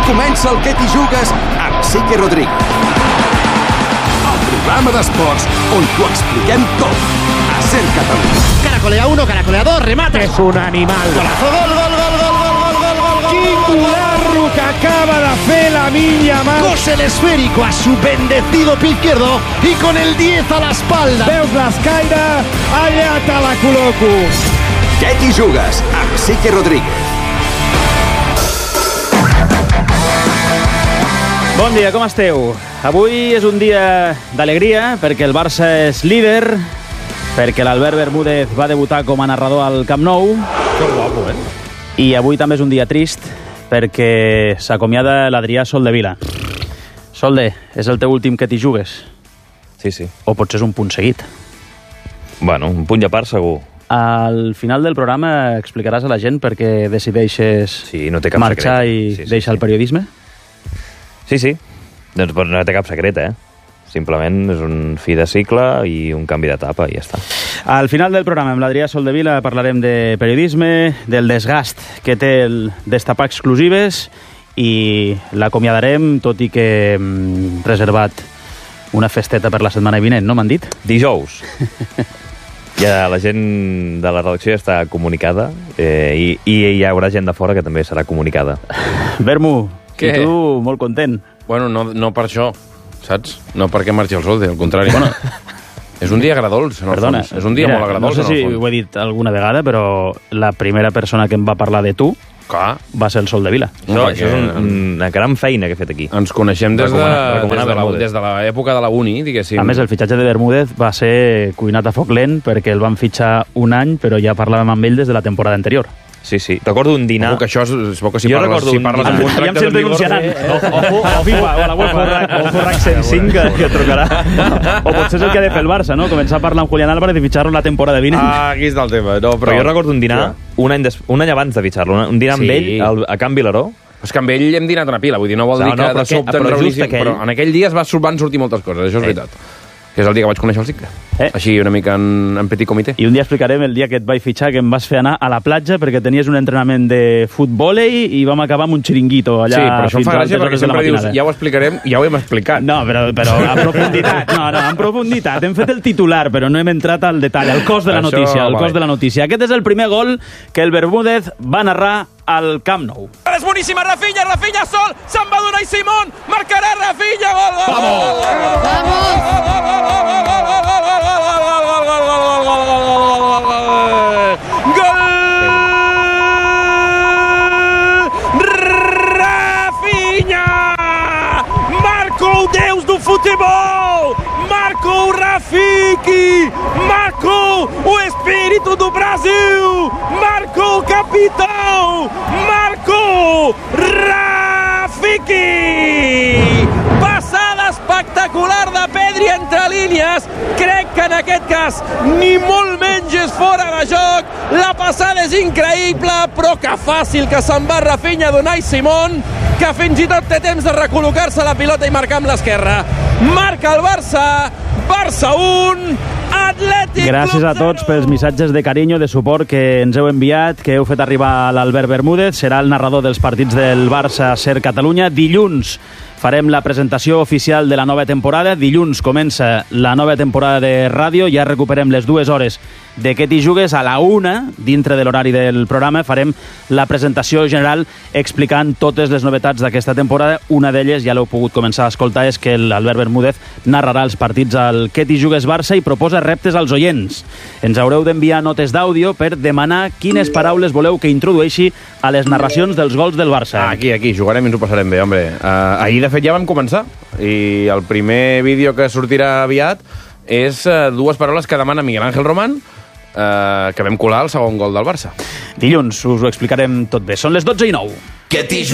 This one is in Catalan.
Comença el Què t'hi jugues amb Sique Rodríguez. El programa d'esports on t'ho expliquem tot. A Ser Catalunya. Caracolea 1, caracolea 2, remate. És un animal. Golazo, gol, gol, gol, gol, gol, gol, gol, gol. Quin golazo que acaba de fer la Minya Mal. Cose el esférico a su bendecido pie izquierdo y con el 10 a la espalda. Veus l'escaire? Allà te la col·loco. Què t'hi jugues amb Sique Rodríguez. Bon dia, com esteu? Avui és un dia d'alegria perquè el Barça és líder, perquè l'Albert Bermúdez va debutar com a narrador al Camp Nou. Que guapo, I avui també és un dia trist perquè s'acomiada l'Adrià Soldevila. Solde, és el teu últim que t'hi jugues? Sí. O potser és un punt seguit? Bueno, un punt i a part segur. Al final del programa explicaràs a la gent per què decideixes no té cap marxar secret. i deixar el periodisme? Sí. Doncs no té cap secret, Simplement és un fi de cicle i un canvi d'etapa i ja està. Al final del programa amb l'Adrià Soldevila parlarem de periodisme, del desgast que té el destapar exclusives i l'acomiadarem, tot i que hem reservat una festeta per la setmana vinent, no m'han dit? Dijous. Ja la gent de la redacció ja està comunicada i hi haurà gent de fora que també serà comunicada. Bermu, Què? i tu molt content. Bueno, no per això, saps? No perquè marxi el Solde, al contrari. Bueno, és un dia agradols, en el Perdona, fons. És un dia molt agradols, no sé si en el fons. ho he dit alguna vegada, però la primera persona que em va parlar de tu Clar. va ser el Soldevila. Això és una gran feina que he fet aquí. Ens coneixem des Recomanar Bermúdez. de l'època de la uni, diguéssim. A més, el fitxatge de Bermúdez va ser cuinat a foc lent perquè el van fitxar un any, però ja parlàvem amb ell des de la temporada anterior. Sí. Recordo un dinar... Que això és bo que si Jo parles, recordo si un parles dinar. amb un Ja em tracte sento de vigor... denunciant. Ojo a FIFA o a la UEFA. Ojo RAC 105 que trucarà. O potser és el que ha de fer el Barça, no? Començar a parlar amb Julián Álvarez i fitxar-lo la temporada vinent. Aquí està el tema. No, Però jo recordo un dinar un any abans de fitxar-lo, un dinar amb ell a Can Vilaró. És que amb ell hem dinat una pila, vull dir, no vol dir que de sobte ens reuníssim, però en aquell dia van sortir moltes coses, això és veritat. Que és el dia que vaig conèixer el Sique. Així una mica en petit comitè. I un dia explicarem el dia que et vaig fitxar, que em vas fer anar a la platja perquè tenies un entrenament de futbòlei i vam acabar amb un xiringuito allà. Sí, però això em fa gràcia perquè sempre dius, matinada. ja ho explicarem, ja ho hem explicat. No, però en profunditat. No, en profunditat. Hem fet el titular, però no hem entrat al detall, al cos de la notícia. Al cos de la notícia. Aquest és el primer gol que el Bermúdez va narrar al Camp Nou. És boníssima, Rafinha sol, se'n va donar i Simón, marcarà Rafinha, gol! Rafinha! Marco o Deus do futebol! Marco o Rafiki! Marco o espírito do Brasil! Marco o capitão! Marco Rafiki! Passada espectacular de Pedri entre línies. Crec que en aquest cas ni molt menys és fora de joc. La passada és increïble, però que fàcil que se'n va Rafinha a donar i Simón, que fins i tot té temps de recol·locar-se la pilota i marcar amb l'esquerra. Marca el Barça, Barça 1, Atlètic Club 0. Gràcies a tots pels missatges de carinyo, de suport que ens heu enviat, que heu fet arribar a l'Albert Bermúdez. Serà el narrador dels partits del Barça Ser Catalunya. Dilluns farem la presentació oficial de la nova temporada. Dilluns comença la nova temporada de ràdio. Ja recuperem les 2 hores de Què t'hi jugues. A la 1, dintre de l'horari del programa, farem la presentació general explicant totes les novetats d'aquesta temporada. Una d'elles, ja l'heu pogut començar a escoltar, és que l'Albert Bermúdez narrarà els partits al Què t'hi jugues Barça i proposa reptes als oients. Ens haureu d'enviar notes d'àudio per demanar quines paraules voleu que introdueixi a les narracions dels gols del Barça. Aquí, jugarem i ens ho passarem bé, home. Ahir, de fet, ja vam començar. I el primer vídeo que sortirà aviat és 2 paraules que demana Miguel Ángel Román, que vam colar el segon gol del Barça. Dilluns us ho explicarem tot bé. Són les 12:09. Què t'hi